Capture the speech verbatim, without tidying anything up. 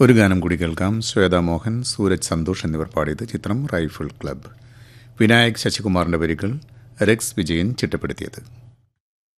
ഒരു ഗാനം കൂടി കേൾക്കാം. ശ്വേത മോഹൻ, സൂരജ് സന്തോഷ് എന്നിവർ പാടിയത്. ചിത്രം റൈഫിൾ ക്ലബ്ബ്. വിനായക് ശശികുമാറിൻ്റെ വരികൾ, റെക്സ് വിജയൻ ചിട്ടപ്പെടുത്തിയത്.